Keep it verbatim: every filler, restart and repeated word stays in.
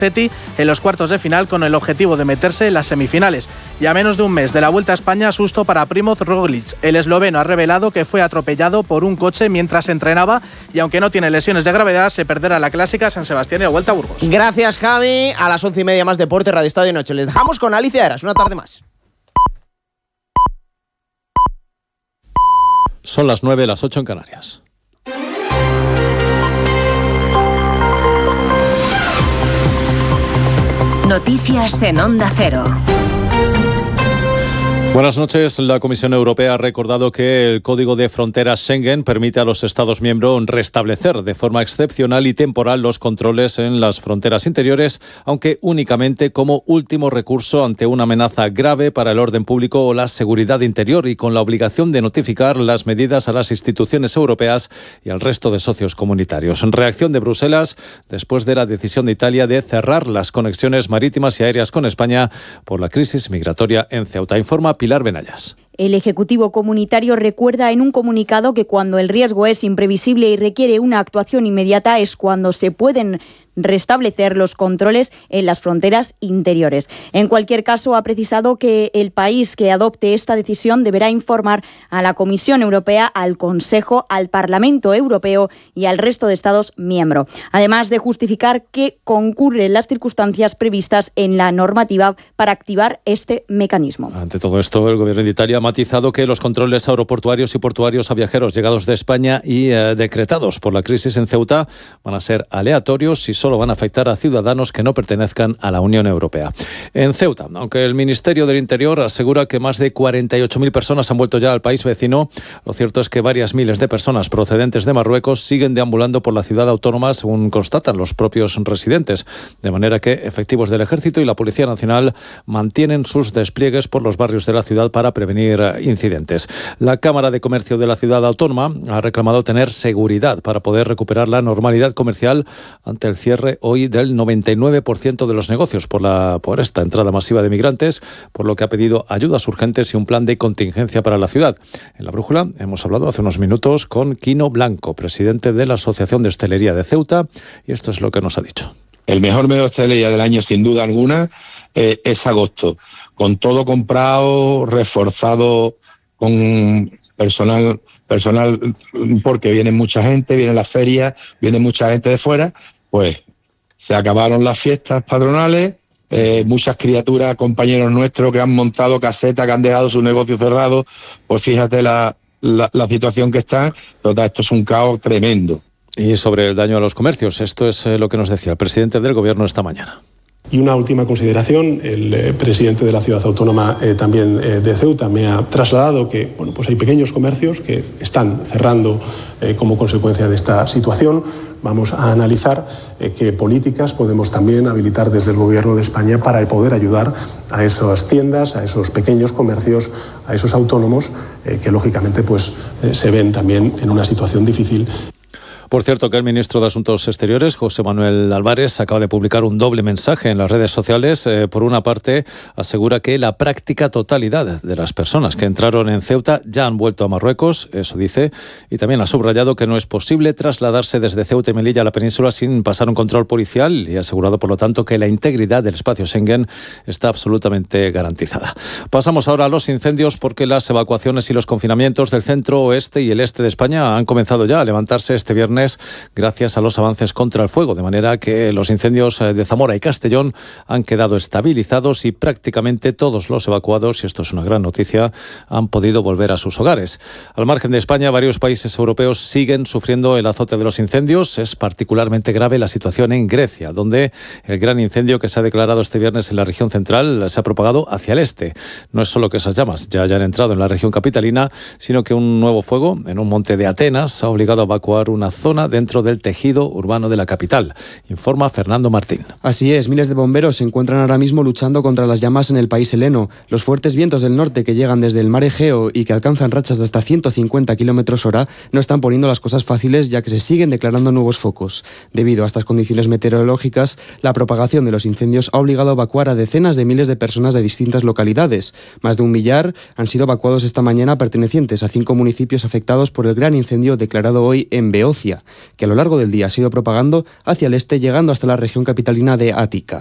en los cuartos de final con el objetivo de meterse en las semifinales. Y a menos de un mes de la Vuelta a España, susto para Primoz Roglic. El esloveno ha revelado que fue atropellado por un coche mientras entrenaba y aunque no tiene lesiones de gravedad, se perderá la clásica San Sebastián y la Vuelta a Burgos. Gracias, Javi. A las once y media más deporte, Radio Estadio Noche. Les dejamos con Alicia Eras, una tarde más. Son las nueve, las ocho en Canarias. Noticias en Onda Cero. Buenas noches. La Comisión Europea ha recordado que el Código de Fronteras Schengen permite a los Estados miembros restablecer de forma excepcional y temporal los controles en las fronteras interiores, aunque únicamente como último recurso ante una amenaza grave para el orden público o la seguridad interior y con la obligación de notificar las medidas a las instituciones europeas y al resto de socios comunitarios. En reacción de Bruselas, después de la decisión de Italia de cerrar las conexiones marítimas y aéreas con España por la crisis migratoria en Ceuta. Informa Pilar Benayas. El Ejecutivo Comunitario recuerda en un comunicado que cuando el riesgo es imprevisible y requiere una actuación inmediata es cuando se pueden restablecer los controles en las fronteras interiores. En cualquier caso, ha precisado que el país que adopte esta decisión deberá informar a la Comisión Europea, al Consejo, al Parlamento Europeo y al resto de Estados miembros, además de justificar que concurren las circunstancias previstas en la normativa para activar este mecanismo. Ante todo esto, el Gobierno de Italia ha matizado que los controles aeroportuarios y portuarios a viajeros llegados de España y eh, decretados por la crisis en Ceuta van a ser aleatorios y solo van a afectar a ciudadanos que no pertenezcan a la Unión Europea. En Ceuta, aunque el Ministerio del Interior asegura que más de cuarenta y ocho mil personas han vuelto ya al país vecino, lo cierto es que varias miles de personas procedentes de Marruecos siguen deambulando por la ciudad autónoma, según constatan los propios residentes, de manera que efectivos del Ejército y la Policía Nacional mantienen sus despliegues por los barrios de la ciudad para prevenir incidentes. La Cámara de Comercio de la ciudad autónoma ha reclamado tener seguridad para poder recuperar la normalidad comercial ante el cierre hoy del noventa y nueve por ciento de los negocios por, la, por esta entrada masiva de migrantes, por lo que ha pedido ayudas urgentes y un plan de contingencia para la ciudad. En La Brújula hemos hablado hace unos minutos con Quino Blanco, presidente de la Asociación de Hostelería de Ceuta, y esto es lo que nos ha dicho. El mejor mes de hostelería del año, sin duda alguna, eh, es agosto, con todo comprado, reforzado, con personal, personal porque viene mucha gente, viene las ferias, viene mucha gente de fuera. Pues se acabaron las fiestas patronales, eh, muchas criaturas, compañeros nuestros que han montado casetas, que han dejado su negocio cerrado, pues fíjate la, la, la situación que está. Total, esto es un caos tremendo. Y sobre el daño a los comercios, esto es eh, lo que nos decía el presidente del Gobierno esta mañana. Y una última consideración, el eh, presidente de la ciudad autónoma eh, también eh, de Ceuta me ha trasladado que bueno, pues hay pequeños comercios que están cerrando eh, como consecuencia de esta situación. Vamos a analizar eh, qué políticas podemos también habilitar desde el Gobierno de España para poder ayudar a esas tiendas, a esos pequeños comercios, a esos autónomos eh, que lógicamente pues, eh, se ven también en una situación difícil. Por cierto, que el ministro de Asuntos Exteriores, José Manuel Álvarez, acaba de publicar un doble mensaje en las redes sociales. Eh, por una parte, asegura que la práctica totalidad de las personas que entraron en Ceuta ya han vuelto a Marruecos, eso dice, y también ha subrayado que no es posible trasladarse desde Ceuta y Melilla a la península sin pasar un control policial y ha asegurado, por lo tanto, que la integridad del espacio Schengen está absolutamente garantizada. Pasamos ahora a los incendios porque las evacuaciones y los confinamientos del centro, oeste y el este de España han comenzado ya a levantarse este viernes gracias a los avances contra el fuego, de manera que los incendios de Zamora y Castellón han quedado estabilizados y prácticamente todos los evacuados, y esto es una gran noticia, han podido volver a sus hogares. Al margen de España, varios países europeos siguen sufriendo el azote de los incendios. Es particularmente grave la situación en Grecia, donde el gran incendio que se ha declarado este viernes en la región central se ha propagado hacia el este. No es solo que esas llamas ya hayan entrado en la región capitalina, sino que un nuevo fuego en un monte de Atenas ha obligado a evacuar una zona dentro del tejido urbano de la capital, informa Fernando Martín. Así es, miles de bomberos se encuentran ahora mismo luchando contra las llamas en el país heleno. Los fuertes vientos del norte que llegan desde el mar Egeo y que alcanzan rachas de hasta ciento cincuenta kilómetros hora no están poniendo las cosas fáciles, ya que se siguen declarando nuevos focos. Debido a estas condiciones meteorológicas, la propagación de los incendios ha obligado a evacuar a decenas de miles de personas de distintas localidades. Más de un millar han sido evacuados esta mañana, pertenecientes a cinco municipios afectados por el gran incendio declarado hoy en Beocia. que a lo largo del día se ha ido propagando hacia el este, llegando hasta la región capitalina de Ática.